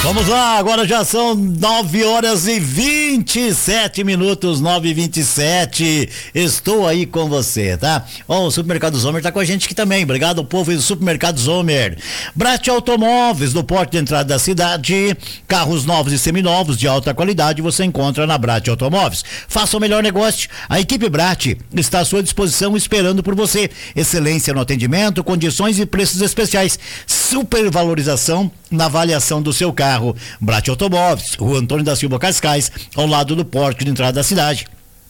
Vamos lá, agora já são 9h27, 9h27. Estou aí com você, tá? Ó, o Supermercado Zomer tá com a gente aqui também. Obrigado ao povo do Supermercado Zomer. Brat Automóveis, no porto de entrada da cidade. Carros novos e seminovos de alta qualidade você encontra na Brat Automóveis. Faça o melhor negócio. A equipe Brat está à sua disposição esperando por você. Excelência no atendimento, condições e preços especiais. Supervalorização na avaliação do seu carro. Brat Automóveis, Rua Antônio da Silva Cascais, ao lado do porto de entrada da cidade.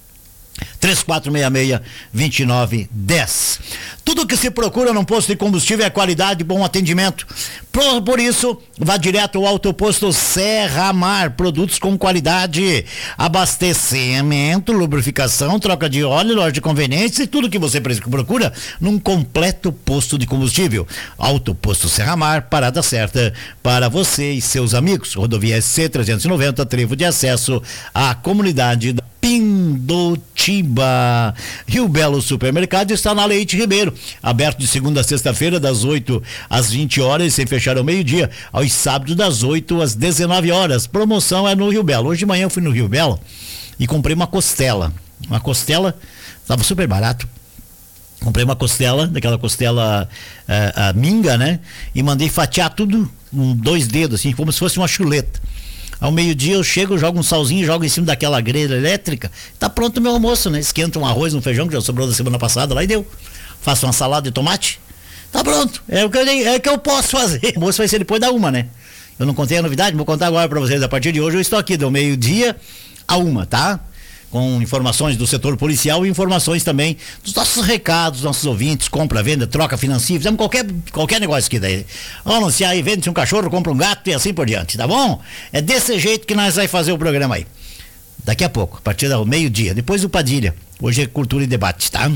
3466-2910. Tudo que se procura num posto de combustível é qualidade e bom atendimento. Por isso, vá direto ao autoposto Serra Mar. Produtos com qualidade, abastecimento, lubrificação, troca de óleo, loja de conveniência e tudo que você procura num completo posto de combustível. Autoposto Serra Mar, parada certa para você e seus amigos. Rodovia SC-390, trevo de acesso à comunidade da Pindotiba. Rio Belo Supermercado está na Leite Ribeiro, aberto de segunda a sexta-feira das 8 às 20 horas, sem fechar ao meio-dia, aos sábados das 8 às 19 horas. Promoção é no Rio Belo. Hoje de manhã eu fui no Rio Belo e comprei uma costela. Uma costela, estava super barato. Comprei uma costela, daquela costela a minga, né? E mandei fatiar tudo com 2 dedos, assim, como se fosse uma chuleta. Ao meio-dia eu chego, jogo um salzinho, jogo em cima daquela grelha elétrica, tá pronto o meu almoço, né? Esquenta um arroz, um feijão que já sobrou da semana passada lá e deu. Faço uma salada de tomate, tá pronto. É o que eu posso fazer. O almoço vai ser depois da 1, né? Eu não contei a novidade, vou contar agora pra vocês. A partir de hoje eu estou aqui do meio-dia a 1, tá? Com informações do setor policial e informações também dos nossos recados, nossos ouvintes, compra, venda, troca, financia, fizemos qualquer negócio aqui daí. Vamos anunciar aí, vende-se um cachorro, compra um gato e assim por diante, tá bom? É desse jeito que nós vamos fazer o programa aí. Daqui a pouco, a partir do meio-dia, depois do Padilha. Hoje é cultura e debate, tá?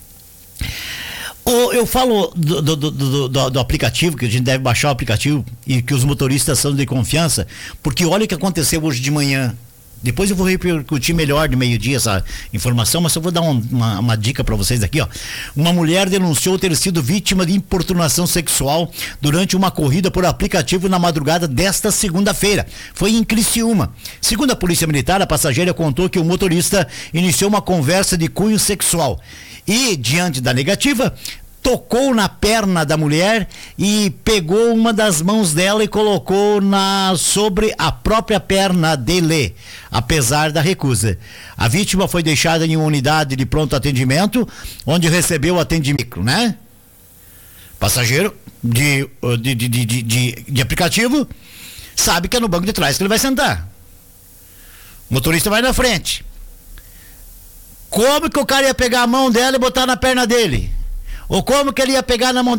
Eu falo do aplicativo, que a gente deve baixar o aplicativo e que os motoristas são de confiança, porque olha o que aconteceu hoje de manhã. Depois eu vou repercutir melhor de meio-dia essa informação, mas eu vou dar uma dica para vocês aqui, ó. Uma mulher denunciou ter sido vítima de importunação sexual durante uma corrida por aplicativo na madrugada desta segunda-feira. Foi em Criciúma. Segundo a Polícia Militar, a passageira contou que o motorista iniciou uma conversa de cunho sexual e, diante da negativa, tocou na perna da mulher e pegou uma das mãos dela e colocou sobre a própria perna dele, apesar da recusa. A vítima foi deixada em uma unidade de pronto atendimento, onde recebeu atendimento, né? Passageiro de aplicativo sabe que é no banco de trás que ele vai sentar. O motorista vai na frente. Como que o cara ia pegar a mão dela e botar na perna dele? Ou como que ele ia pegar na mão